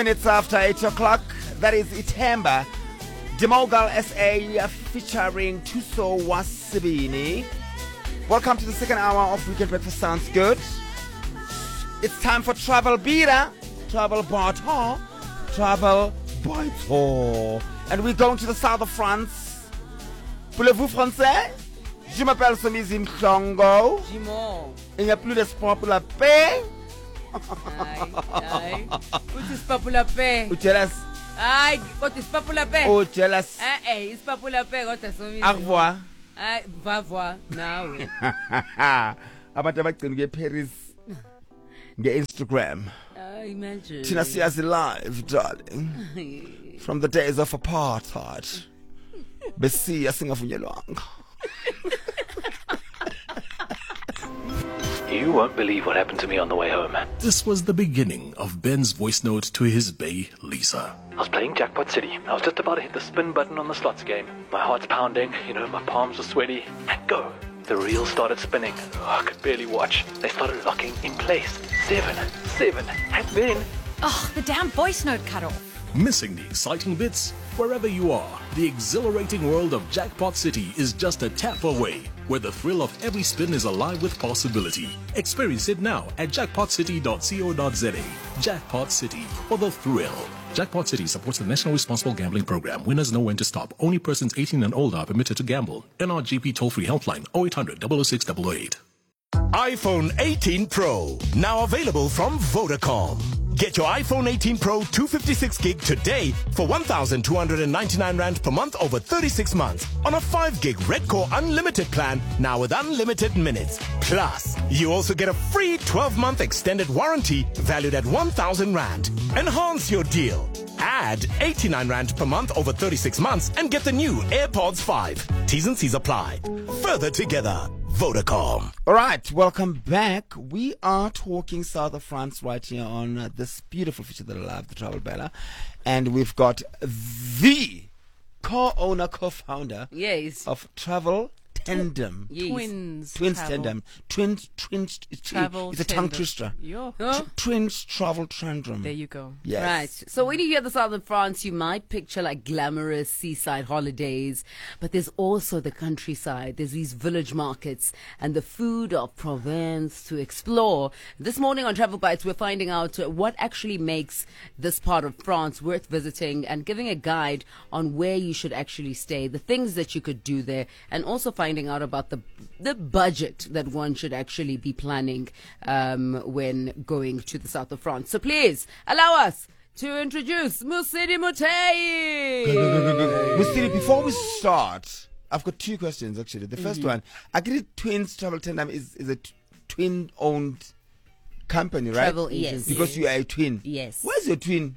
Minutes after 8 o'clock, that is Itemba, Demogal SA featuring Tuso Wasibini. Welcome to the second hour of Weekend Breakfast Sounds Good. It's time for Travel Bira, Travel Bartor, Travel Bartor. And we're going to the south of France. Voulez-vous français? Je m'appelle Somizi Mhlongo. Jimon. Il n'y a plus d'espoir pour la paix. Aïe. What is popular pay? Ou jealous? Aïe, what is popular pay? Oh, jealous. Hey, it's popular pay. What is so Au revoir. Aïe, va voir. Now. Abantu abagcina nge-Paris nge-Instagram. Imagine. Thina siyazi live, darling. From the days of apartheid. Besiya singavunyelwanga. You won't believe what happened to me on the way home. This was the beginning of Ben's voice note to his bae, Lisa. I was playing Jackpot City. I was just about to hit the spin button on the slots game. My heart's pounding, my palms were sweaty. And go! The reel started spinning. I could barely watch. They started locking in place. 7, and then... Oh, the damn voice note cut off. Missing the exciting bits? Wherever you are, the exhilarating world of Jackpot City is just a tap away, where the thrill of every spin is alive with possibility. Experience it now at jackpotcity.co.za. Jackpot City, for the thrill. Jackpot City supports the National Responsible Gambling Program. Winners know when to stop. Only persons 18 and older are permitted to gamble. NRGP toll-free helpline 0800 006 008. iPhone 18 Pro, now available from Vodacom. Get your iPhone 18 Pro 256 gig today for 1,299 Rand per month over 36 months on a 5 gig Red Core Unlimited plan, now with unlimited minutes. Plus, you also get a free 12-month extended warranty valued at 1,000 Rand. Enhance your deal. Add 89 Rand per month over 36 months and get the new AirPods 5. T's and C's apply. Further together. Vodacom. All right, welcome back. We are talking south of France right here on this beautiful feature that I love, the Travel Bella. And we've got the co-owner, co-founder Yes. of Travel Tandem. Yes. Twins. Twins travel. Tandem. Twins, Travel it's a tongue tandem. twister. Yo. Huh? Twins Travel Tandem. There you go. Yes. Right. So when you hear the south of France, you might picture like glamorous seaside holidays, but there's also the countryside. There's these village markets and the food of Provence to explore. This morning on Travel Bites, we're finding out what actually makes this part of France worth visiting and giving a guide on where you should actually stay, the things that you could do there, and also finding out about the budget that one should actually be planning when going to the south of France. So please allow us to introduce Musidi Mutei. Musiri, before we start, I've got two questions actually. The first one, I get it, Twins Travel Tandem is a twin-owned company, right? Travel agency. Because you are a twin. Yes. Where's your twin?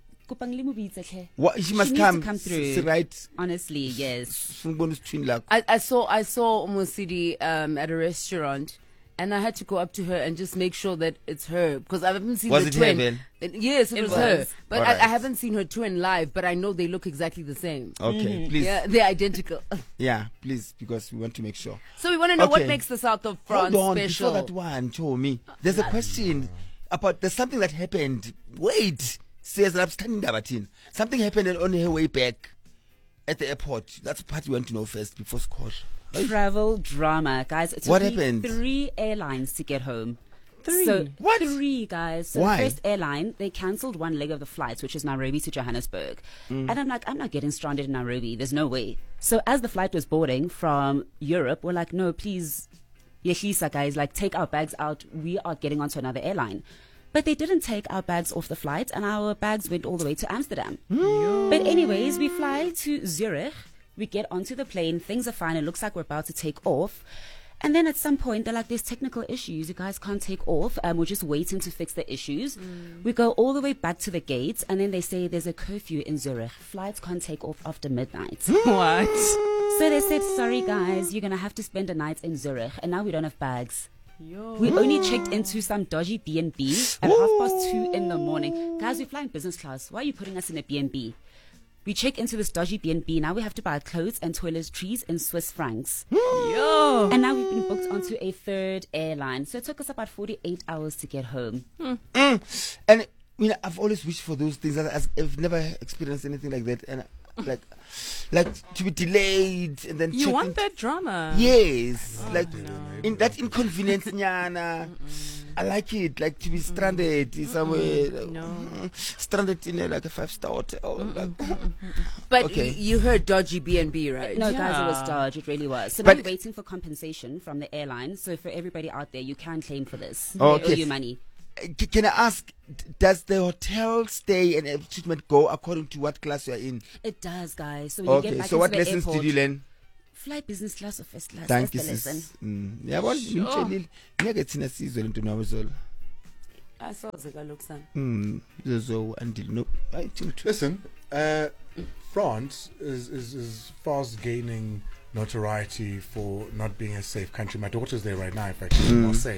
What, she must needs come. to come through. Right. Honestly, yes. Twin like. I saw Musidi at a restaurant, and I had to go up to her and just make sure that it's her because I haven't seen Was the it twin. Heaven? Yes, it was her. But Alright. I haven't seen her twin live, but I know they look exactly the same. Okay, please. Yeah, they're identical. Yeah, please, because we want to make sure. So we want to know what Okay. makes the south of France Hold on, special. before that one, show me. There's a question about there's something that happened. Wait, says that I'm standing there, something happened on her way back at the airport. That's the part you want to know first before squash. Travel drama, guys. It took What me happened? 3 airlines to get home. Three? So, What? 3, guys. So Why? the first airline, they cancelled one leg of the flights, which is Nairobi to Johannesburg. And I'm like, I'm not getting stranded in Nairobi. There's no way. So as the flight was boarding from Europe, we're like, no, please, Yehlisa, guys, like take our bags out. We are getting onto another airline. But they didn't take our bags off the flight, and our bags went all the way to Amsterdam. But anyways, we fly to Zurich. We get onto the plane. Things are fine. It looks like we're about to take off. And then at some point, they're like, there's technical issues. You guys can't take off. We're just waiting to fix the issues. We go all the way back to the gates, and then they say there's a curfew in Zurich. Flights can't take off after midnight. What? So they said, sorry, guys, you're going to have to spend a night in Zurich. And now we don't have bags. We only checked into some dodgy B&B at 2:30 in the morning. Guys, we're flying business class. Why are you putting us in a B&B? We check into this dodgy B&B. Now we have to buy clothes and toiletries in Swiss francs. Yo. And now we've been booked onto a third airline. So it took us about 48 hours to get home. And mean, I've always wished for those things. I've never experienced anything like that, and like to be delayed and then You checked want into- that drama? Yes, like no. in that inconvenience, nyana. I like it, like to be stranded somewhere, No. stranded in like a 5-star hotel. Like, But Okay. you heard dodgy B&B, right? No, guys, it was Yeah. Dodge. It really was. So But- now we're waiting for compensation from the airline. So for everybody out there, you can claim for this. Oh, They owe okay. you money. can I ask, does the hotel stay and treatment go according to what class you are in? It does, guys. So when you get Okay, back so into what the lessons airport, did you learn? fly business class or first class. Thank you, That's the lesson. sis. Yabona ngitshela ngeke thina sizwe lento nawe zolo. Asoze kaloku sana. Zozo andile no. Hayi thina. Listen, France is fast gaining notoriety for not being a safe country. My daughter's there right now, in fact, she's in Marseille.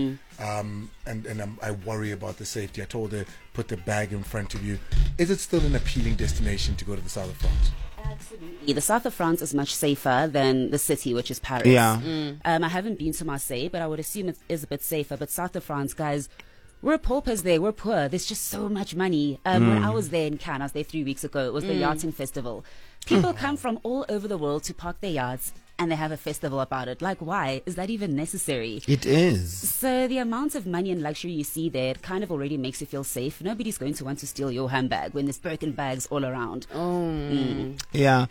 And I worry about the safety. I told her, put the bag in front of you. Is it still an appealing destination to go to the south of France? Absolutely. The south of France is much safer than the city, which is Paris. Yeah. I haven't been to Marseille, but I would assume it is a bit safer. But south of France, guys, we're paupers there. We're poor. There's just so much money. When I was there in Cannes, I was there 3 weeks ago. It was the yachting festival. People come from all over the world to park their yachts, and they have a festival about it. Like, why? Is that even necessary? It is. So the amount of money and luxury you see there, it kind of already makes you feel safe. Nobody's going to want to steal your handbag when there's Birkin bags all around. Yeah.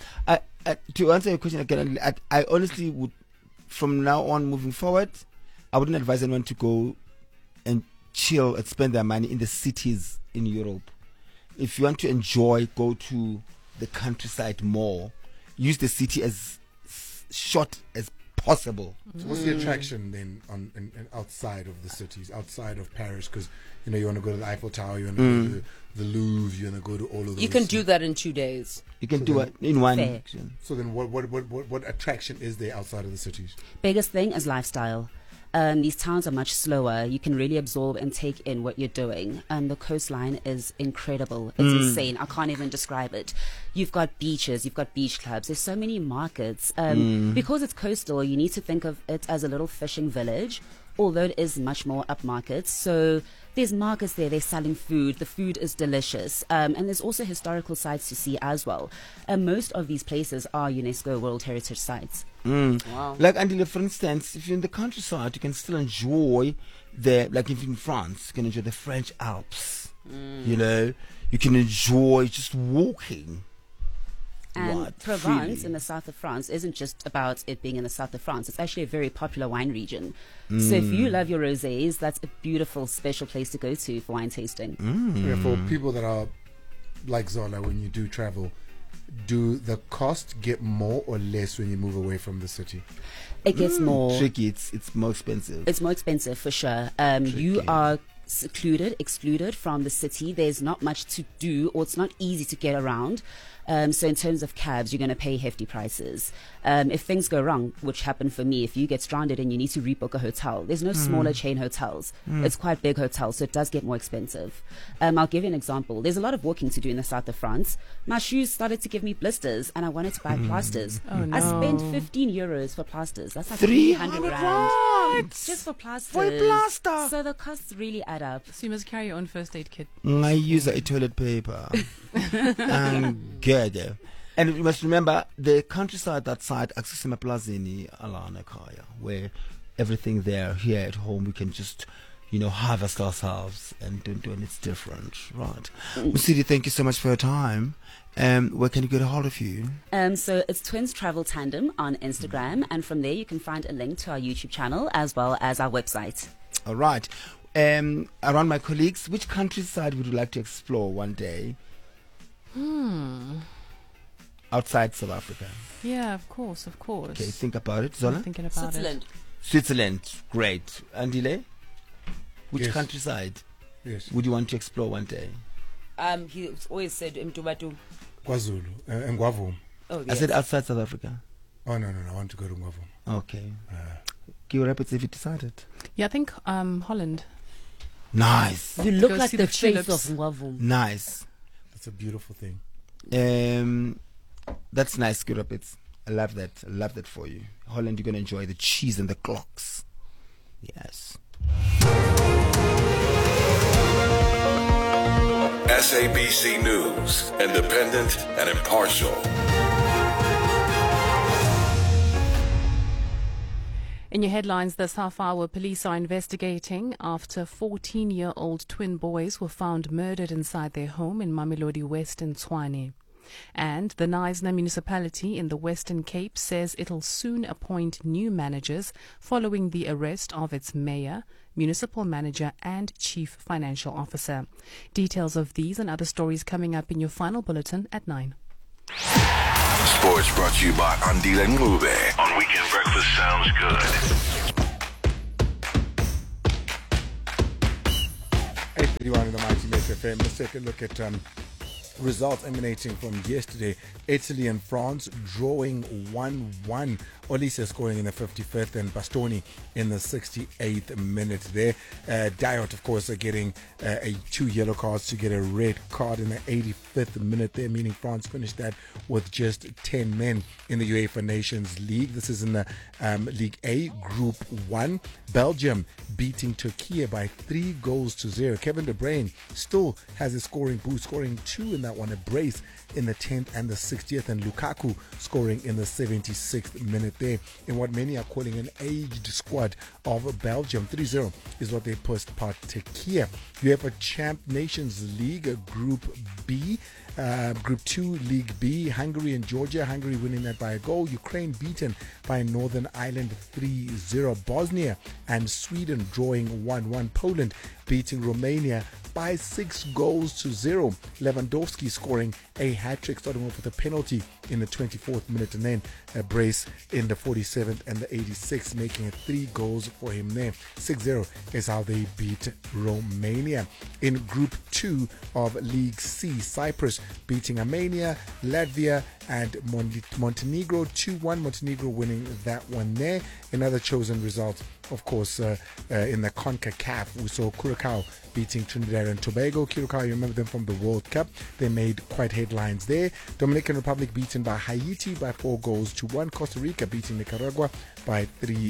To answer your question again, I honestly would, from now on moving forward, I wouldn't advise anyone to go and chill and spend their money in the cities in Europe. If you want to enjoy, go to the countryside more. Use the city as short as possible. So what's the attraction then outside of the cities, outside of Paris? Because you want to go to the Eiffel Tower, you want to go to the Louvre, you want to go to all of those. You can do that in 2 days. You can do it in one. Fair. action. So then, what attraction is there outside of the cities? Biggest thing is lifestyle. These towns are much slower. You can really absorb and take in what you're doing. The coastline is incredible. It's insane. I can't even describe it. You've got beaches, you've got beach clubs. There's so many markets. Because it's coastal, you need to think of it as a little fishing village, although it is much more upmarket. So there's markets there. They're selling food. The food is delicious. And there's also historical sites to see as well. Most of these places are UNESCO World Heritage Sites. Wow. Like, Andile, for instance, if you're in the countryside, you can still enjoy like if you're in France, you can enjoy the French Alps. You can enjoy just walking. And What? Provence Freely. in the south of France isn't just about it being in the south of France. It's actually a very popular wine region. So if you love your rosés, that's a beautiful, special place to go to for wine tasting. Yeah, for people that are like Zola, when you do travel, do the cost get more or less when you move away from the city? It gets more. Tricky, it's more expensive. It's more expensive for sure. You are excluded from the city. There's not much to do, or it's not easy to get around. So in terms of cabs, you're going to pay hefty prices. If things go wrong, which happened for me, if you get stranded and you need to rebook a hotel, there's no smaller chain hotels. It's quite big hotels, so it does get more expensive. I'll give you an example. There's a lot of walking to do in the south of France. My shoes started to give me blisters, and I wanted to buy plasters. Oh, no. I spent 15 euros for plasters. That's like 300 300 rand. rands Just for plasters. for a plaster. So the costs really add up. So you must carry your own first aid kit. I use a toilet paper. And good. And you must remember the countryside that side, Aksisima Plazini, Alana Kaya, where everything there, here at home, we can just, harvest ourselves and it's different, right? Musidi, thank you so much for your time. Where can you get a hold of you? So it's Twins Travel Tandem on Instagram, and from there you can find a link to our YouTube channel as well as our website. All right. Around my colleagues, which countryside would you like to explore one day? Outside South Africa. Yeah, of course. Okay, think about it. I'm Zola? thinking about Switzerland. Switzerland, great. Andile? Which Yes. countryside Yes, would you want to explore one day? He always said Mtubatu. KwaZulu and Ngwavum. Oh, I yes. said outside South Africa. Oh no, I want to go to Ngwavum. Okay. Give Rapids if you decided. it. Yeah, I think Holland. Nice. You look Go like see the the face of tulips. Ngwavum. Nice. That's a beautiful thing. That's nice, Give Rapids. I love that. I love that for you. Holland, you're going to enjoy the cheese and the clocks. Yes. SABC News, independent and impartial. In your headlines this half hour, police are investigating after 14-year-old twin boys were found murdered inside their home in Mamelodi West in Tshwane. And the Knysna municipality in the Western Cape says it'll soon appoint new managers following the arrest of its mayor, municipal manager and chief financial officer. Details of these and other stories coming up in your final bulletin at 9. Sports brought to you by Andile Ngube on Weekend Breakfast Sounds Good. 8:31 in the Mighty Metro FM. Let's take a look at results emanating from yesterday. Italy and France drawing 1-1. Olise scoring in the 55th and Bastoni in the 68th minute there. Diot, of course, getting 2 yellow cards to get a red card in the 85th minute there, meaning France finished that with just 10 men in the UEFA Nations League. This is in the League A, Group 1. Belgium beating Turkey by 3-0. Kevin De Bruyne still has a scoring boost, scoring 2 in that one, a brace in the 10th and the 60th, and Lukaku scoring in the 76th minute there in what many are calling an aged squad of Belgium. 3-0 is what they pushed past Turkey. UEFA Champ Nations League Group B. Group 2, League B, Hungary and Georgia. Hungary winning that by a goal. Ukraine beaten by Northern Ireland 3-0. Bosnia and Sweden drawing 1-1. Poland beating Romania by 6-0. Lewandowski scoring a hat-trick, starting off with a penalty in the 24th minute and then a brace in the 47th and the 86th, making it 3 goals for him there. 6-0 is how they beat Romania. In Group 2 of League C, Cyprus beating Armenia, Latvia and Montenegro 2-1. Montenegro winning that one there. Another chosen result, of course, in the CONCACAF, we saw Curacao beating Trinidad and Tobago. Curacao, you remember them from the World Cup. They made quite headlines there. Dominican Republic beaten by Haiti by 4-1. Costa Rica beating Nicaragua by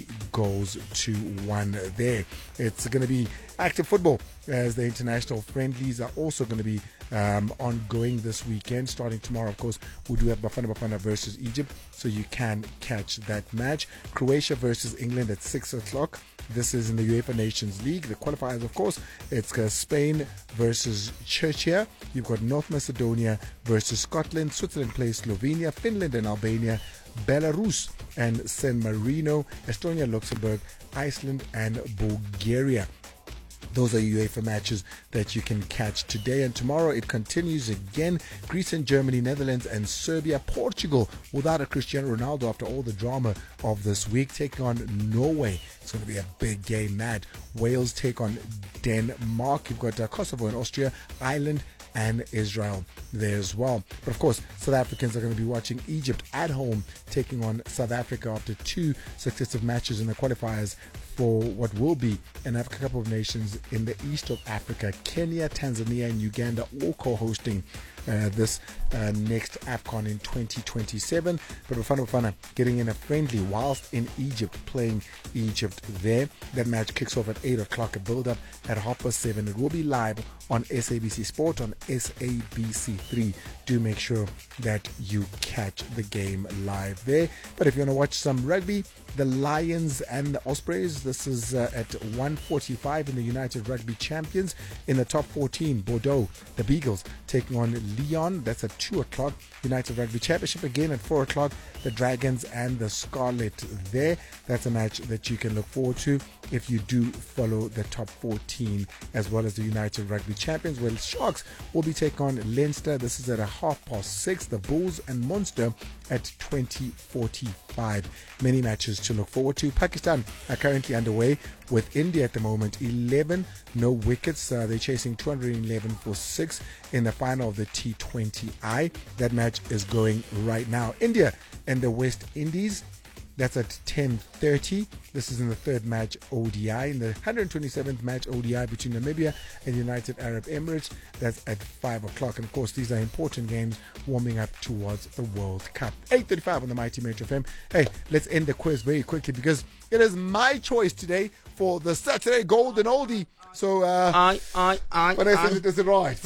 3-1 there. It's going to be active football as the international friendlies are also going to be ongoing this weekend. Starting tomorrow, of course, we do have Bafana versus Egypt, so you can catch that match. Croatia versus England at 6 o'clock. This is in the UEFA Nations League. The qualifiers, of course, it's Spain versus Czechia. You've got North Macedonia versus Scotland. Switzerland plays Slovenia. Finland and Albania. Belarus and San Marino. Estonia, Luxembourg, Iceland and Bulgaria. Those are UEFA matches that you can catch today. And tomorrow it continues again. Greece and Germany, Netherlands and Serbia. Portugal without a Cristiano Ronaldo after all the drama of this week, taking on Norway. It's going to be a big game, mad. Wales take on Denmark. You've got Kosovo and Austria, Ireland and Israel there as well. But of course, South Africans are going to be watching Egypt at home taking on South Africa after 2 successive matches in the qualifiers for what will be an Africa Cup of Nations in the east of Africa. Kenya, Tanzania and Uganda all co-hosting this next AFCON in 2027. But Bafana getting in a friendly whilst in Egypt, playing Egypt there. That match kicks off at 8 o'clock, a build-up at 7:30. It will be live on SABC Sport on SABC3. Do make sure that you catch the game live there. But if you want to watch some rugby, the Lions and the Ospreys, this is at 1:45 in the United Rugby Champions. In the top 14, Bordeaux, the Beagles taking on Lyon. That's at 2 o'clock. United Rugby Championship again at 4 o'clock. The Dragons and the Scarlet there. That's a match that you can look forward to if you do follow the top 14 as well as the United Rugby Champions. Well, Sharks will be taking on Leinster. This is at 6:30. The Bulls and Munster at 20:45. Many matches to look forward to. Pakistan are currently underway with India at the moment. 11 no wickets. They're chasing 211 for 6 in the final of the T20I. That match is going right now. India and the West Indies. That's at 10:30. This is in the third match ODI. In the 127th match ODI between Namibia and United Arab Emirates, that's at 5 o'clock. And of course, these are important games warming up towards the World Cup. 8:35 on the Mighty Metro FM. Hey, let's end the quiz very quickly because it is my choice today for the Saturday Golden Oldie. So, but I said it is right.